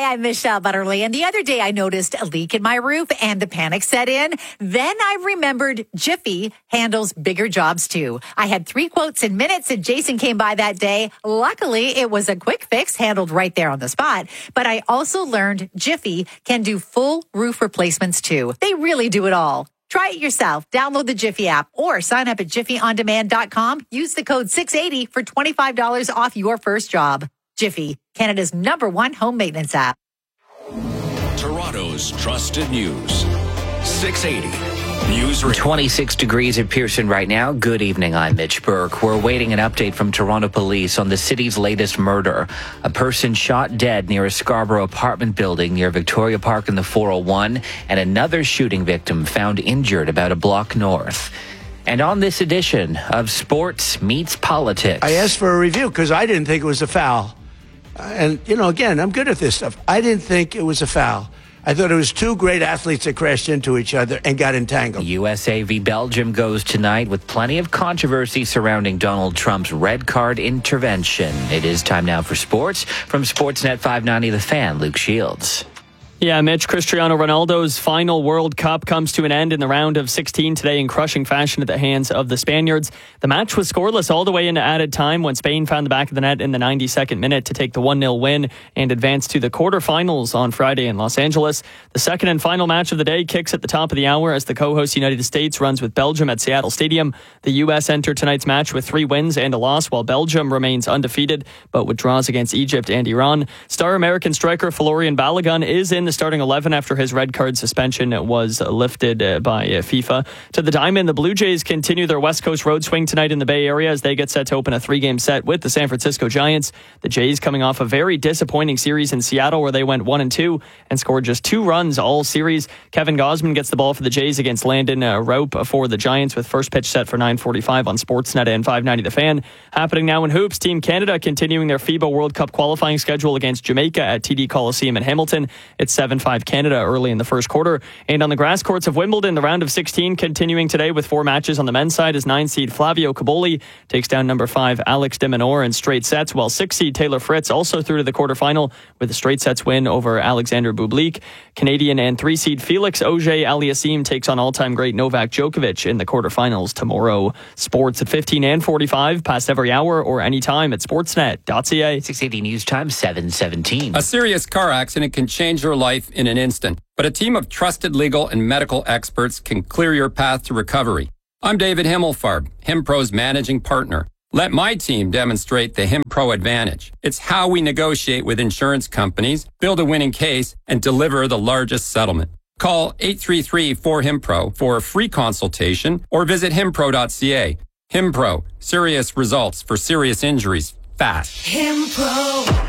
I'm Michelle Butterly, and the other day I noticed a leak in my roof and the panic set in. Then I remembered Jiffy handles bigger jobs too. I had 3 quotes in minutes and Jason came by that day. Luckily, it was a quick fix handled right there on the spot. But I also learned Jiffy can do full roof replacements too. They really do it all. Try it yourself. Download the Jiffy app or sign up at jiffyondemand.com. Use the code 680 for $25 off your first job. Jiffy, Canada's #1 home maintenance app. Toronto's trusted news. 680 News Radio. 26 degrees at Pearson right now. Good evening, I'm Mitch Burke. We're awaiting an update from Toronto police on the city's latest murder. A person shot dead near a Scarborough apartment building near Victoria Park in the 401, and another shooting victim found injured about a block north. And on this edition of Sports Meets Politics, I asked for a review because I didn't think it was a foul. And, again, I'm good at this stuff. I didn't think it was a foul. I thought it was 2 great athletes that crashed into each other and got entangled. USA v. Belgium goes tonight with plenty of controversy surrounding Donald Trump's red card intervention. It is time now for sports. From Sportsnet 590, The Fan, Luke Shields. Yeah, Mitch, Cristiano Ronaldo's final World Cup comes to an end in the round of 16 today in crushing fashion at the hands of the Spaniards. The match was scoreless all the way into added time when Spain found the back of the net in the 92nd minute to take the 1-0 win and advance to the quarterfinals on Friday in Los Angeles. The second and final match of the day kicks at the top of the hour as the co-host United States runs with Belgium at Seattle Stadium. The U.S. enter tonight's match with 3 wins and a loss, while Belgium remains undefeated, but with draws against Egypt and Iran. Star American striker Florian Balogun is in the starting 11 after his red card suspension was lifted by FIFA. To the diamond, the Blue Jays continue their West Coast road swing tonight in the Bay Area as they get set to open a 3-game set with the San Francisco Giants. The Jays coming off a very disappointing series in Seattle where they went 1-2 and scored just 2 runs all series. Kevin Gausman gets the ball for the Jays against Landon Raup for the Giants with first pitch set for 9:45 on Sportsnet and 590 The Fan. Happening now in hoops, Team Canada continuing their FIBA World Cup qualifying schedule against Jamaica at TD Coliseum in Hamilton. It's 7-5 Canada early in the first quarter. And on the grass courts of Wimbledon, the round of 16 continuing today with 4 matches on the men's side as 9-seed Flavio Caboli takes down number 5 Alex de Minaur in straight sets, while 6-seed Taylor Fritz also through to the quarterfinal with a straight sets win over Alexander Bublik. Canadian and 3-seed Felix Auger-Aliassime takes on all-time great Novak Djokovic in the quarterfinals tomorrow. Sports at 15 and 45, past every hour or anytime at sportsnet.ca. 680 News Time, 7:17. A serious car accident can change your life in an instant, but a team of trusted legal and medical experts can clear your path to recovery. I'm David Himmelfarb, HimPro's managing partner. Let my team demonstrate the HimPro advantage. It's how we negotiate with insurance companies, build a winning case, and deliver the largest settlement. Call 833-4HIMPRO for a free consultation or visit himpro.ca. HimPro, serious results for serious injuries, fast. HimPro.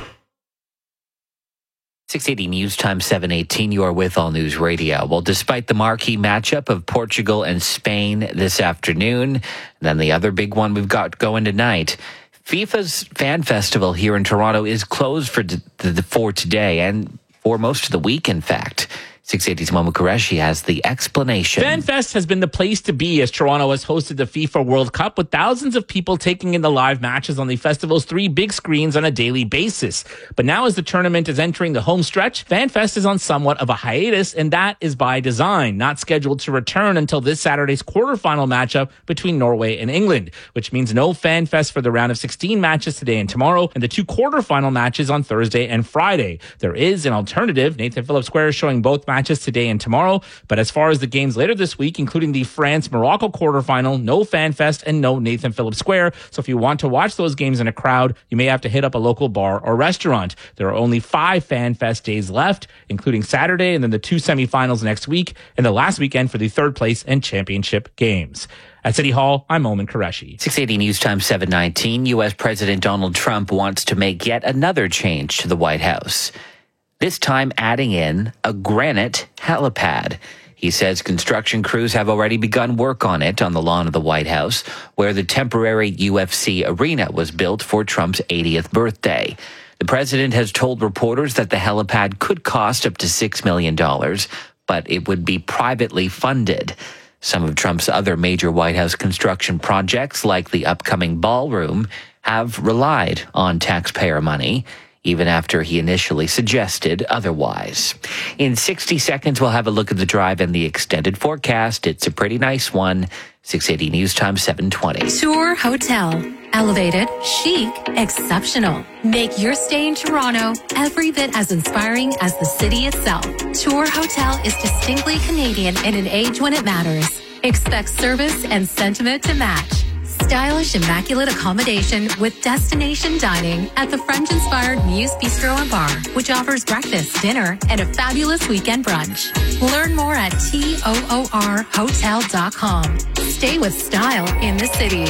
680 News Time, 7:18. You are with All News Radio. Well, despite the marquee matchup of Portugal and Spain this afternoon, then the other big one we've got going tonight, FIFA's Fan Festival here in Toronto is closed for today and for most of the week, in fact. 680's Momo Qureshi has the explanation. FanFest has been the place to be as Toronto has hosted the FIFA World Cup with thousands of people taking in the live matches on the festival's 3 big screens on a daily basis. But now as the tournament is entering the home stretch, FanFest is on somewhat of a hiatus, and that is by design, not scheduled to return until this Saturday's quarterfinal matchup between Norway and England, which means no FanFest for the round of 16 matches today and tomorrow, and the 2 quarterfinal matches on Thursday and Friday. There is an alternative. Nathan Phillips Square is showing both matches today and tomorrow. But as far as the games later this week, including the France-Morocco quarterfinal, no FanFest and no Nathan Phillips Square. So if you want to watch those games in a crowd, you may have to hit up a local bar or restaurant. There are only 5 FanFest days left, including Saturday and then the 2 semifinals next week and the last weekend for the 3rd place and championship games. At City Hall, I'm Momin Qureshi. 680 News Time, 7:19. U.S. President Donald Trump wants to make yet another change to the White House. This time adding in a granite helipad. He says construction crews have already begun work on it on the lawn of the White House, where the temporary UFC arena was built for Trump's 80th birthday. The president has told reporters that the helipad could cost up to $6 million, but it would be privately funded. Some of Trump's other major White House construction projects, like the upcoming ballroom, have relied on taxpayer money. even after he initially suggested otherwise. In 60 seconds, we'll have a look at the drive and the extended forecast. It's a pretty nice one. 680 News Time, 720. Tour Hotel. Elevated, chic, exceptional. Make your stay in Toronto every bit as inspiring as the city itself. Tour Hotel is distinctly Canadian in an age when it matters. Expect service and sentiment to match. Stylish, immaculate accommodation with destination dining at the French-inspired Muse Bistro and Bar, which offers breakfast, dinner, and a fabulous weekend brunch. Learn more at toorhotel.com. Stay with style in the city.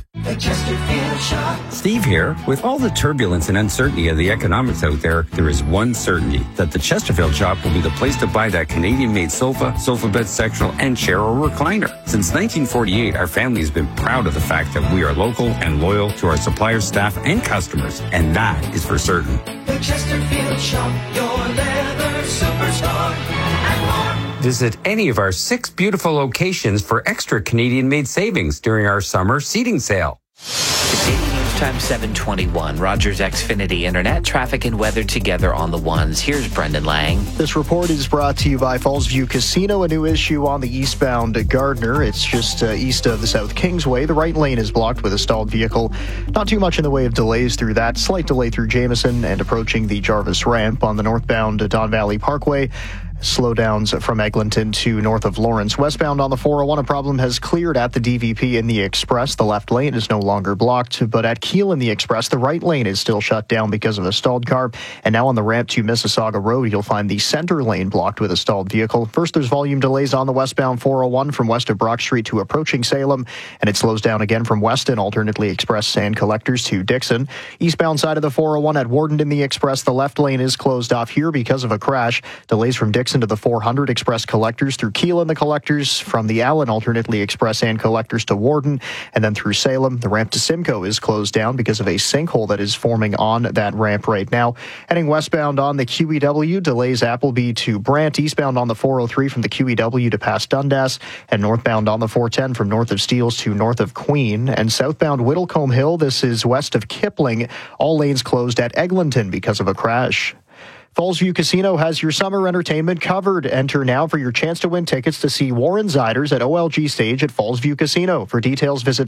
Steve here. With all the turbulence and uncertainty of the economics out there, there is one certainty, that the Chesterfield Shop will be the place to buy that Canadian-made sofa bed sectional, and chair or recliner. Since 1948, our family has been proud of the fact that we are local and loyal to our suppliers, staff, and customers, and that is for certain. The Chesterfield Shop, your leather superstar, and more. Visit any of our 6 beautiful locations for extra Canadian-made savings during our summer seating sale. News Time, 721. Rogers Xfinity Internet, traffic and weather together on the ones. Here's Brendan Lang. This report is brought to you by Fallsview Casino, a new issue on the eastbound Gardner. It's just east of the South Kingsway. The right lane is blocked with a stalled vehicle. Not too much in the way of delays through that. Slight delay through Jameson and approaching the Jarvis ramp on the northbound Don Valley Parkway. Slowdowns from Eglinton to north of Lawrence. Westbound on the 401, a problem has cleared at the DVP in the Express. The left lane is no longer blocked, but at Keele in the Express, the right lane is still shut down because of a stalled car. And now on the ramp to Mississauga Road, you'll find the center lane blocked with a stalled vehicle. First, there's volume delays on the westbound 401 from west of Brock Street to approaching Salem, and it slows down again from Weston, alternately Express and Collectors to Dixon. Eastbound side of the 401 at Warden in the Express, the left lane is closed off here because of a crash. Delays from Dixon to the 400 Express Collectors through Keele and the Collectors, from the Allen alternately Express and Collectors to Warden, and then through Salem. The ramp to Simcoe is closed down because of a sinkhole that is forming on that ramp right now. Heading westbound on the QEW, delays Appleby to Brant, eastbound on the 403 from the QEW to past Dundas, and northbound on the 410 from north of Steeles to north of Queen, and southbound Whittlecombe Hill, this is west of Kipling, all lanes closed at Eglinton because of a crash. Fallsview Casino has your summer entertainment covered. Enter now for your chance to win tickets to see Warren Ziders at OLG Stage at Fallsview Casino. For details, visit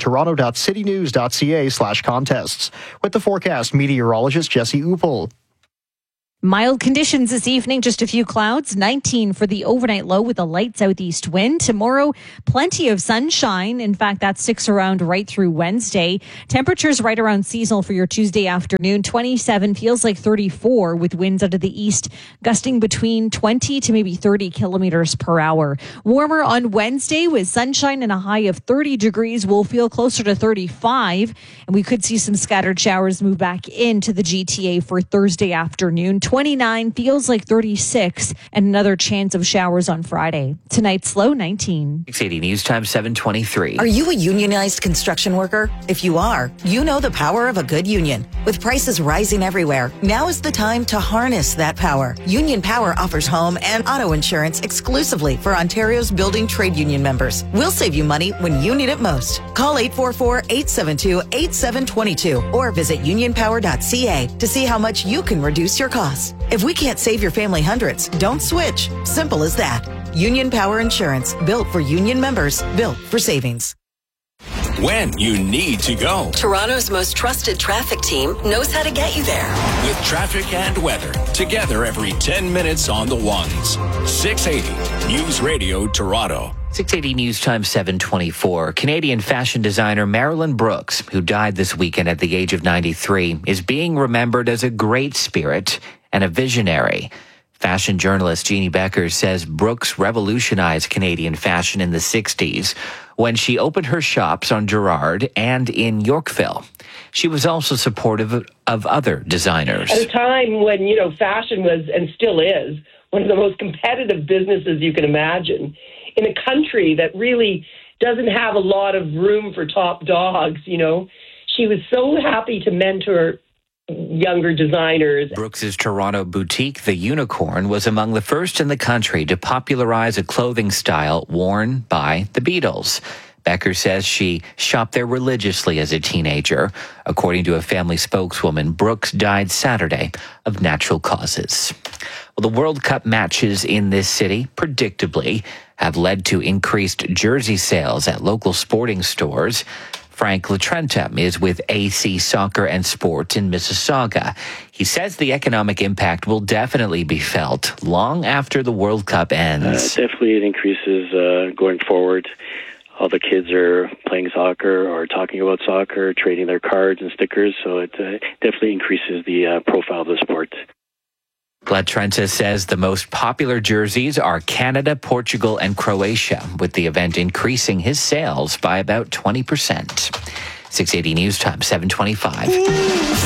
toronto.citynews.ca/contests. With the forecast, meteorologist Jesse Uppel. Mild conditions this evening, just a few clouds, 19 for the overnight low with a light southeast wind. Tomorrow, plenty of sunshine. In fact, that sticks around right through Wednesday. Temperatures right around seasonal for your Tuesday afternoon. 27 feels like 34 with winds out of the east, gusting between 20 to maybe 30 kilometers per hour. Warmer on Wednesday with sunshine and a high of 30 degrees. We'll feel closer to 35, and we could see some scattered showers move back into the GTA for Thursday afternoon. 29 feels like 36, and another chance of showers on Friday. Tonight's low 19. 680 News Time, 723. Are you a unionized construction worker? If you are, you know the power of a good union. With prices rising everywhere, now is the time to harness that power. Union Power offers home and auto insurance exclusively for Ontario's building trade union members. We'll save you money when you need it most. Call 844-872-8722 or visit unionpower.ca to see how much you can reduce your costs. If we can't save your family hundreds, don't switch. Simple as that. Union Power Insurance, built for union members, built for savings. When you need to go. Toronto's most trusted traffic team knows how to get you there. With traffic and weather, together every 10 minutes on the ones. 680 News Radio Toronto. 680 News Time, 724. Canadian fashion designer Marilyn Brooks, who died this weekend at the age of 93, is being remembered as a great spirit and a visionary. Fashion journalist Jeannie Becker says Brooks revolutionized Canadian fashion in the 60s when she opened her shops on Gerrard and in Yorkville. She was also supportive of other designers. At a time when, fashion was, and still is, one of the most competitive businesses you can imagine, in a country that really doesn't have a lot of room for top dogs, she was so happy to mentor younger designers. Brooks's Toronto boutique, The Unicorn, was among the first in the country to popularize a clothing style worn by the Beatles. Becker says she shopped there religiously as a teenager. According to a family spokeswoman, Brooks died Saturday of natural causes. Well, the World Cup matches in this city, predictably, have led to increased jersey sales at local sporting stores. Frank Latrenta is with AC Soccer and Sport in Mississauga. He says the economic impact will definitely be felt long after the World Cup ends. Definitely it increases going forward. All the kids are playing soccer or talking about soccer, trading their cards and stickers, so it definitely increases the profile of the sport. Latrenta says the most popular jerseys are Canada, Portugal, and Croatia, with the event increasing his sales by about 20%. 680 News Time, 725.